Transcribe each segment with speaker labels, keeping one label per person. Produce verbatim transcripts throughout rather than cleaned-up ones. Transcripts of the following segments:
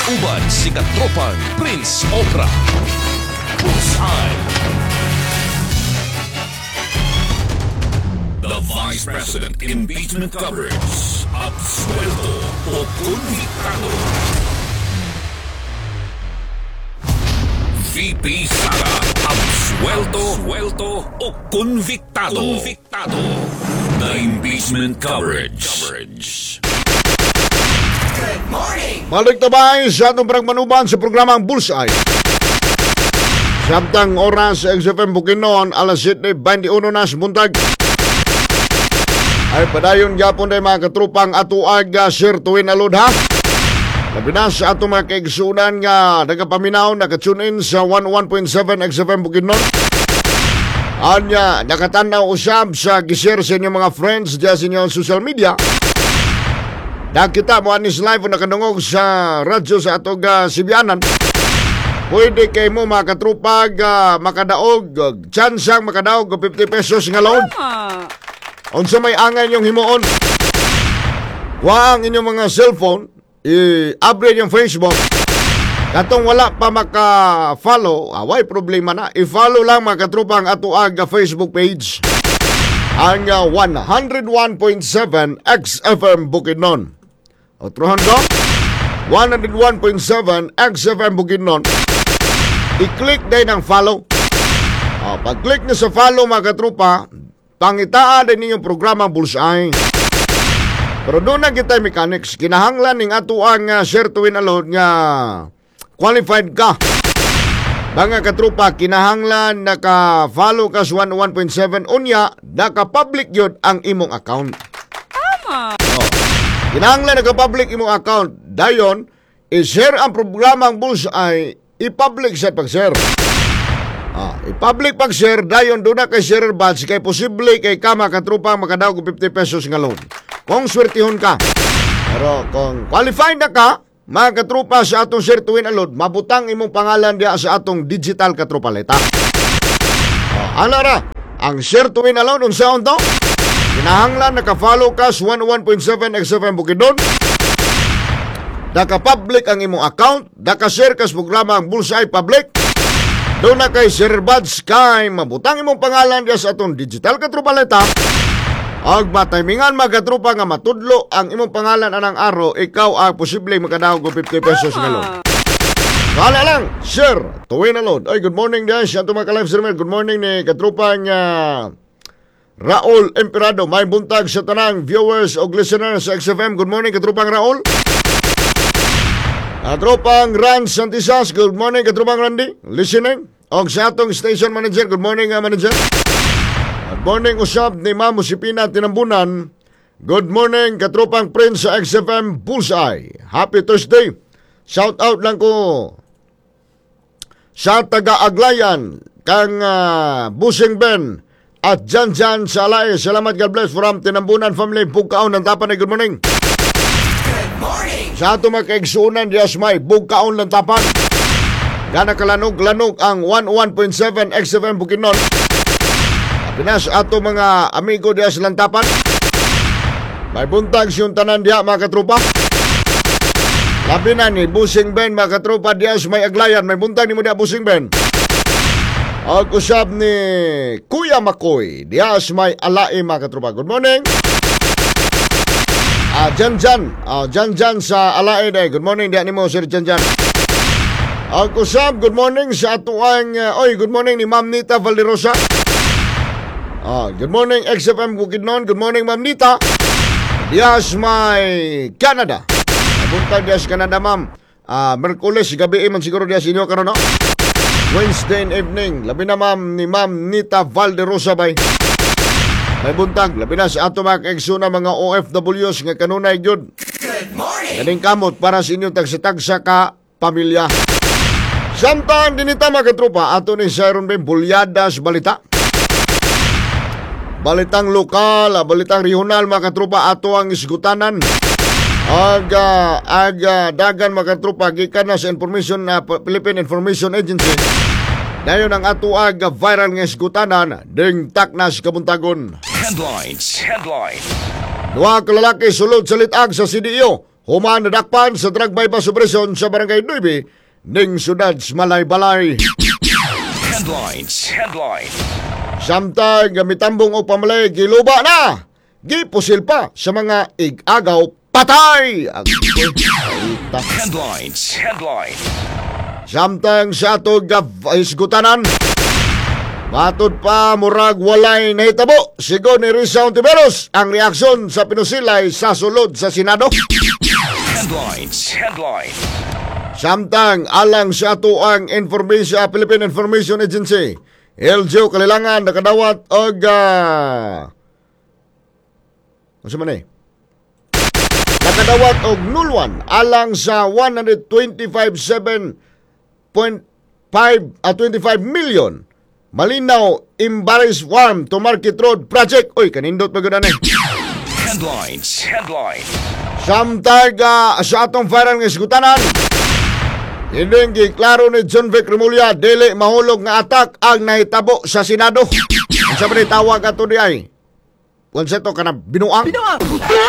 Speaker 1: Uban si katropang Prince Okra. Bullseye. The Vice President Impeachment Coverage. Absuelto o konbiktado. V P Sara. Absuelto, suelto o konbiktado. Konbiktado. The Impeachment Coverage. Coverage.
Speaker 2: Good morning!
Speaker 3: Balik tabay sa atong pragmanuban sa programang Bullseye. Sabtang oras sa X F M Bukidnon, alas siyete twenty-one na sa buntag. Ay padayon gyapon day mga katrupang atuag Sir Tuwin Alod ha. Labi na sa atong mga kaigsunan nga nagapaminaw, nakatune in sa one oh one point seven X F M Bukidnon. Anya, nakatanaw usab sa gisir sa inyong mga friends dyan sa inyong social media. Nakita mo anis live o nakadungog sa radyo sa atog uh, Sibianan. Pwede kay mo mga katrupag uh, makadaog, uh, chansang makadaog o fifty pesos nga loan. Unsa may angay yung himuon. Waang inyong mga cellphone, i-upgrade yung Facebook. Katong wala pa maka-follow, away problema na. I-follow lang mga katrupang atuag Facebook page. Ang uh, one oh one point seven X F M Bukidnon. Otrohan ko, one oh one point seven X F M Bukidnon. I-click din ang follow. O, pag-click na sa follow mga katrupa, pangitaan din ninyong programa Bullseye. Pero doon na kita mechanics, kinahanglan ning ato ang uh, Sir Tuwin Alod nga qualified ka. Mga katrupa, kinahanglan naka-follow ka sa one oh one point seven unya, naka-public yun ang imong account.
Speaker 4: Tama.
Speaker 3: Oh. Kinahanglan naka-public imong account. Dayon, i-share ang programang Bullseye, i-public sa pag-share. Ah, i-public pag-share, dayon doon na kay share badge, kay posible kay ka mga katrupa makadaw ko fifty pesos nga loan. Kung swertihon ka. Pero kung qualified na ka, mga katrupa sa atong Sir Tuwin Alod, mabutang imong pangalan diya sa atong digital katrupaleta. O, ano ra? Ang Sir Tuwin Alod, unsaon to? Kinahanglan naka-follow ka sa one oh one point seven X F M Bukidnon. Naka-public ang imong account. Naka-share ka sa programa ang Bullseye Public. Doon na kay Sir Buds kay mabutang imong pangalan diya sa atong digital katrupaleta. Og matimingan mga katrupa nga matudlo ang imong pangalan anang araw, ikaw ang posibleng makadaog og fifty pesos nga loan. Kala lang, Sir Tuwin Alod. Ay, good morning guys. Ato mga ka-live streamer. Good morning ni katrupang uh, Raul Emperado. May buntag sa tanang viewers o listeners sa X F M. Good morning katrupang Raul. Katropang Rans Santisas. Good morning katrupang Randy. Listening. Og sa atong station manager. Good morning uh, manager. Good morning usab ni Ma'am Musipina Tinambunan. Good morning katropang Prince sa X F M Bullseye. Happy Thursday. Shout out lang ko sa taga-Aglayan kang uh, Busing Ben at Jan Jan sa Alay. Salamat, God bless from Tinambunan family. Bugkaon ng tapan. Good morning.
Speaker 2: Good morning!
Speaker 3: Sa ato makaigsunan diyas may bugkaon ng tapan. Gana kalanog-lanog ang one oh one point seven X F M Bukidnon. Pinas ato mga amigo diya sa lantapan. May buntag siyong tanan diya mga katrupa. Labi na ni Busing Ben mga katrupa diya sa may Aglayan. May buntag ni mo diya Busing Ben. Og usab ni Kuya Makoy diya sa may Alai mga katrupa. Good morning. Ah, Jan Jan. Ah, Jan Jan sa Alai day. Good morning diya ni mo Sir Jan Jan. Og usab good morning sa ato ang uh, oy good morning ni Ma'am Nita Valderosa. Ah, good morning X F M Bukidnon. Good morning Ma'am Nita. Dias may Canada. Buntag dias Canada ma'am. Ah, Merkules gabi man siguro dias inyo karon no. Wednesday evening. Labi na ma'am ni Ma'am Nita Valderosa bay. May buntag labi na sa ato mga kaigsunan mga O F Ws nga kanunay gyud.
Speaker 2: Good morning!
Speaker 3: Kaning kamot para sa inyong tagsitagsa ka pamilya. Samtang dinita mga katrupa ato ni Siron Ben Bulyadas balita. Balitang lokal, balitang regional mga katrupa ato ang isgutanan. Aga aga dagan mga katrupa gikan na sa information na uh, Philippine Information Agency. Dayon ang ato aga viral nga isgutanan ding taknas kabuntagon.
Speaker 1: Headlines. Headlines.
Speaker 3: Duha ka lalaki sulod sa litag sa C D O. human nadakpan sa drug bypass operation sa Barangay nine ning sudad Malay-Balay.
Speaker 1: Headlines. Headlines.
Speaker 3: Samtang gamitambong o pamalay giluba na, gipusil pa sa mga ig-agaw patay. Agkoy,
Speaker 1: Headlines. Headlines.
Speaker 3: samtang sa ato isgutanan, matod pa murag walay nahitabo. Sigon ni Risa Ontiveros ang reaksyon sa pinusilay sa sulod sa Senado.
Speaker 1: Headlines. Headlines.
Speaker 3: Samtang alang sa ato ang information, Philippine Information Agency, L G O Kalilangan nakadawat og uh, ano man eh? Nakadawat og nulwan alang sa one hundred twenty-five point seven point five at twenty-five million malinaw Embarrass Farm to Market Road Project. Oy, kanindot pa gud ani.
Speaker 1: Headlines. Headlines.
Speaker 3: Samtang uh, sa atong viral nga isgutanan, hindi giklaro ni John Vic Remulla dili mahulog nga atak ang nahitabo sa Senado. Ang sabi ni tawag ato di ay konseto ka na binuang.
Speaker 2: Binuang!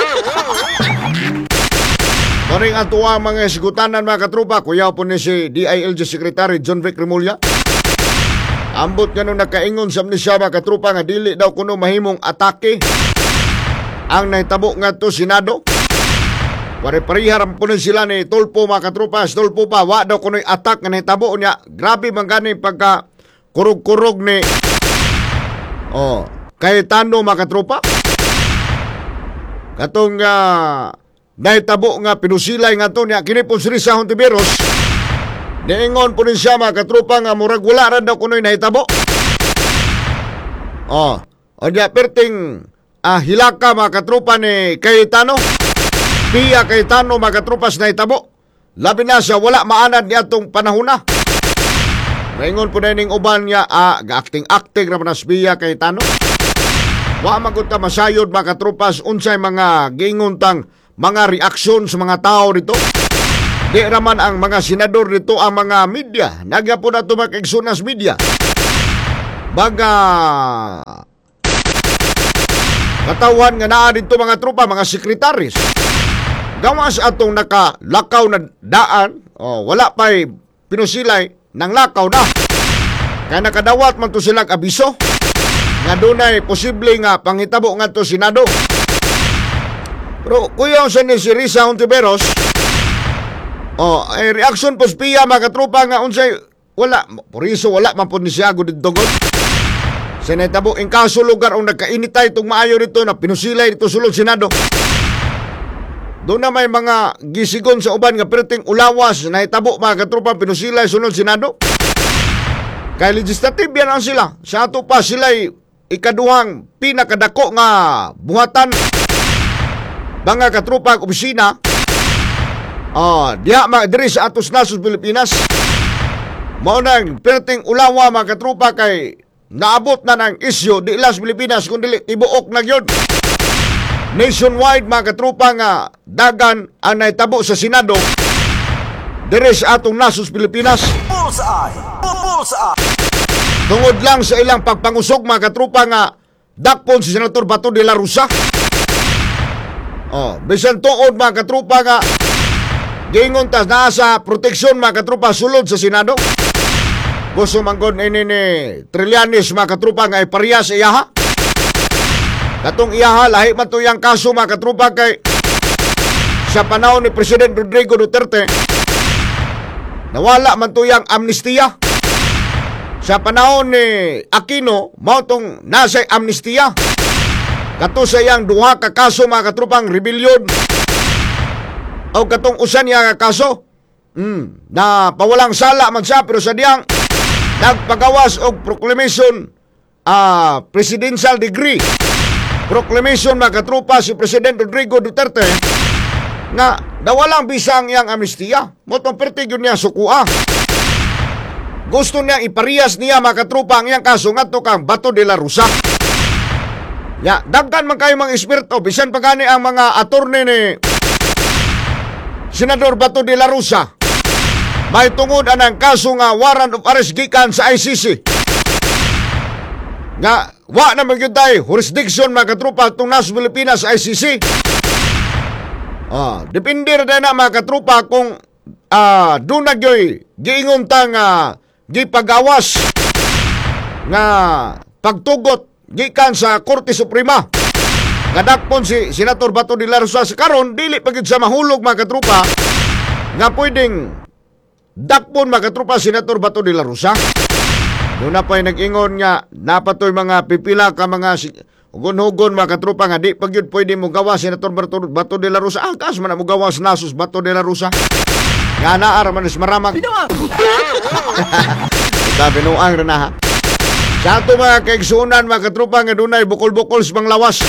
Speaker 3: Maring ato ang mga isgutanan mga katropa, kuya po ni si D I L G Secretary John Vic Remulla. Ambot nga nung nakaingon sa amnesya mga katropa nga dili daw kuno mahimong atake ang nahitabo nga to Senado. Pare-pariharam po sila ni Tulpo mga katropa. Tulpo pa, wa daw kuno'y atak nga nahitabo niya. Grabe man gani pagka kurog-kurog ni oh, Cayetano mga katropa. Katong uh, nahitabo nga pinusilay nga to niya. Kini po si Risa Ontiveros. Niingon po rin siya mga katropa nga murag wala rin daw kuno'y nahitabo. Oh, o niya perting uh, hilaka mga katropa ni Cayetano. Pia Cayetano mga katropas na itabo. Labi na sa wala maanad niya itong panahon na. Maingon po na yung uban niya, ah, ga-acting-acting na panas Pia Cayetano. Wa magunta masayod mga katropas, unsay mga giinguntang mga reaksyon sa mga tao rito. Di raman ang mga senador rito ang mga media. Nagya po na ito mag-exunas media. Baga katawan nga naa dito mga tropa, mga sekretaris. Gawas atong nakalakaw na daan, oh, wala pa'y pinusilay ng lakaw na. Kaya nakadawat man to silang abiso nga dunay posible nga pangitabo nga to Senado. Pero kuya sa ni si Risa Ontiveros, oh, ay reaksyon po spiya mga katropa nga unsay wala, por iso wala man po ni siya gud dugod. Sa nahitabo in kaso lugar ang nagkainitay itong maayo rito na pinusilay dito sulod Senado. Doon na may mga gisigon sa uban nga perting ulawas na hitabo mga katropa pinusilay sunod Senado. Kaya legislative yan ang sila. Sa ato pa sila'y ikaduhang pinakadako nga buhatan mga katropa opisina. Ah, diha mga diri sa atos nasos Pilipinas. Maunang perting ulawa mga katropa kay naabot na ng isyo di las Pilipinas kundi tibuok na yun. Nationwide mga katropa nga dagan ang naitabo sa Senado dire sa atong nasos Pilipinas.
Speaker 2: Bullseye! Bullseye!
Speaker 3: Tungod lang sa ilang pagpangusog mga katropa nga dakpon si Senator Bato de la Rosa. Oh, bisan tuod mga katropa nga giingon tas naa sa proteksyon mga katropa sulod sa Senado. Gusto manggod ini ni Trillanes mga katropa nga iparya sa iyaha. Katong iyaha, lahi man to yung kaso mga katropa kay sa panahon ni President Rodrigo Duterte, nawala man to yung amnestiya. Sa panahon ni Aquino, mao tong nasay amnestiya. Kato sa iyang duha ka kaso mga katropang rebellion. O katong usan niya ka kaso, mm, na pawalang sala man siya, pero sa diyang nagpagawas og proclamation, uh, presidential degree. Proclamation mga katropa si President Rodrigo Duterte nga nawalang bisang yang amnestiya. Motong pertig yun niya sukua. Gusto niya ipariyas niya mga katropa ang iyang kaso nga to kang Bato de la Rosa. Ya, dagkan man kayo mga espirito, bisan pa gani ang mga attorney ni Senador Bato de la Rosa. May tungod anang kaso nga warrant of arrest gikan sa I C C. Nga, wa na magyuday, jurisdiction mga katropa itong nasa Pilipinas, I C C. Ah, depende ra na mga katrupa kung ah doon na gyoy giingon ta nga gipagawas nga pagtugot gikan sa Korte Suprema. Kadakpon si Senator Bato de la Rosa sa karon dili pagid sa mahulog mga katrupa nga pwedeng dakpon mga katrupa Senator Bato de la Rosa. Doon na pa'y nag-ingon nga napatoy mga pipila ka mga hugon-hugon mga katrupa nga di pag yun pwede mo gawa Senator Bato, Bato de la Rosa. Ah, kas man na mo gawas nasus Bato de la Rosa. Nga naara man is maramag. Ita binuang rin na ha. Sa ato mga kaigsunan mga katrupa nga doon ay bukol-bukol sa mga lawas.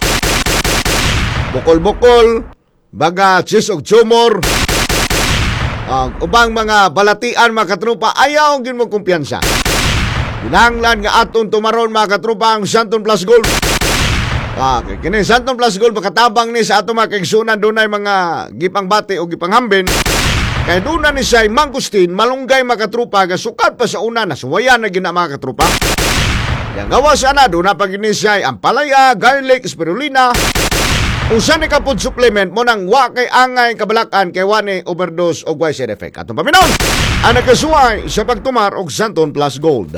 Speaker 3: Bukol-bukol, baga chis og tumor. Ang ubang mga balatian mga katrupa ayaw gin mo kumpiyansa. Hinanglan nga aton tumaron mga katrupa ang Santon Plus Gold. Ah, kini Santon Plus Gold makatabang ni sa ato mga kaigsunan doon ay mga gipangbati o gipanghambin. Kaya doon na ni siya'y mangkustin, malunggay mga katrupa, sukat pa sa una na suwaya na gina mga katrupa. Yang gawa sana doon na pag ni siya'y ampalaya, garlic, spirulina, usa ni kapod supplement mo nang wa kay angay kabalakan kay wani overdose o way side effect. Atong paminaw, ang nagkasuway sa pagtumar og Santon Plus Gold.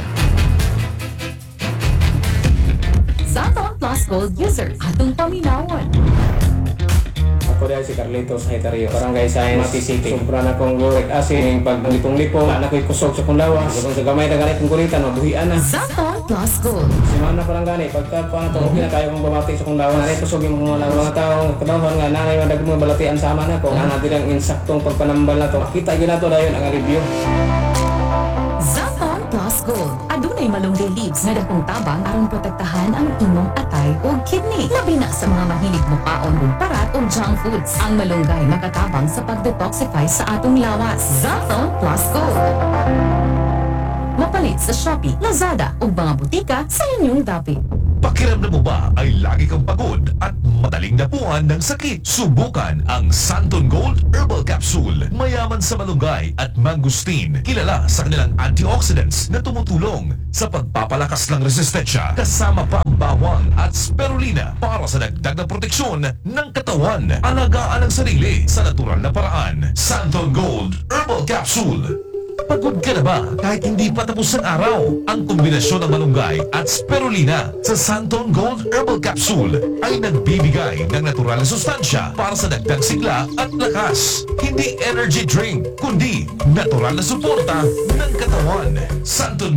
Speaker 4: Santon Plus Gold user, atong paminawon.
Speaker 5: Ako dahil si Carlitos Haitario, Barangay Science, Mati City. Sobra na kong uric acid, yung paglipong-lipong, na ko'y kusog sa kong lawas. Kung sa gamay na ganit kong kulitan, mabuhian na.
Speaker 4: Santon Plus Gold.
Speaker 5: Simana parang gani, pagka pa na ito, okay na kayo kong bumati sa kong lawas. Nanay kusog yung mga lawas. Mga taong kadauhan nga, nanay madag mga balatian sama na ko. Nga natin ang insaktong pagpanambal na to. Makita yun na to dahil ang review.
Speaker 4: Santon Plus Gold. Adunay malunggay leaves nga dakong tabang aron protektahan ang imong atay o kidney. Labi na sa mga mahilig mukaon ug parat o junk foods. Ang malunggay makatabang sa pag-detoxify sa atong lawas. Santon Plus Gold. Mapalit sa Shopee, Lazada ug mga butika sa inyong dapit.
Speaker 6: Pakiramdam mo ba ay lagi kang pagod at madaling napuan ng sakit? Subukan ang Santon Gold Herbal Capsule. Mayaman sa malunggay at mangustin. Kilala sa kanilang antioxidants na tumutulong sa pagpapalakas ng resistensya. Kasama pa ang bawang at spirulina para sa dagdag na proteksyon ng katawan. Alagaan ang sarili sa natural na paraan. Santon Gold Herbal Capsule. Pagod ka na ba kahit hindi pa tapos ang araw? Ang kombinasyon ng malunggay at spirulina sa Santon Gold Herbal Capsule ay nagbibigay ng natural na sustansya para sa dagdag sigla at lakas. Hindi energy drink, kundi natural na suporta ng katawan. Santon